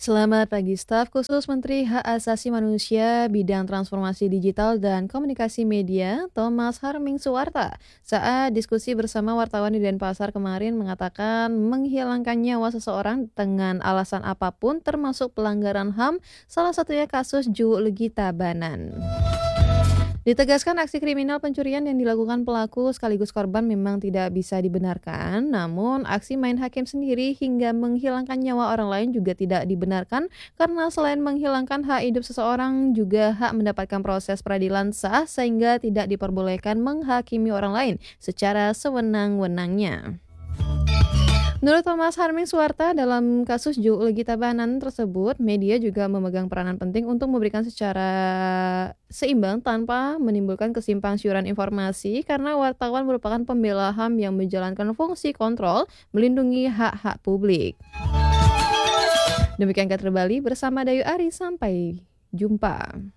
Selamat pagi, staf khusus Menteri Hak Asasi Manusia Bidang Transformasi Digital dan Komunikasi Media, Thomas Harming Suwarta, saat diskusi bersama wartawan di Denpasar kemarin mengatakan menghilangkan nyawa seseorang dengan alasan apapun termasuk pelanggaran HAM, salah satunya kasus Ju Legita Banan. Ditegaskan aksi kriminal pencurian yang dilakukan pelaku sekaligus korban memang tidak bisa dibenarkan, namun aksi main hakim sendiri hingga menghilangkan nyawa orang lain juga tidak dibenarkan karena selain menghilangkan hak hidup seseorang juga hak mendapatkan proses peradilan sah sehingga tidak diperbolehkan menghakimi orang lain secara sewenang-wenangnya. Menurut Thomas Harming Suwarta, dalam kasus Ju Legita Banan tersebut, media juga memegang peranan penting untuk memberikan secara seimbang tanpa menimbulkan kesimpang siuran informasi karena wartawan merupakan pembela HAM yang menjalankan fungsi kontrol melindungi hak-hak publik. Demikian Kata Bali bersama Dayu Ari, sampai jumpa.